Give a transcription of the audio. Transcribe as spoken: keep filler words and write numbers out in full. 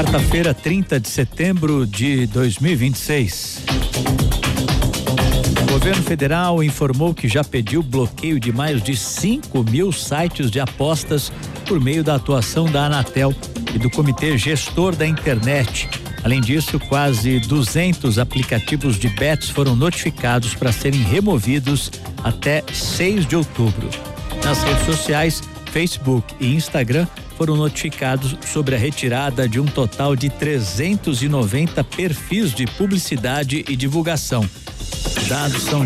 Quarta-feira, trinta de setembro de dois mil e vinte e seis. O governo federal informou que já pediu bloqueio de mais de cinco mil sites de apostas por meio da atuação da Anatel e do Comitê Gestor da Internet. Além disso, quase duzentos aplicativos de bets foram notificados para serem removidos até seis de outubro. Nas redes sociais, Facebook e Instagram foram notificados sobre a retirada de um total de trezentos e noventa perfis de publicidade e divulgação. Dados são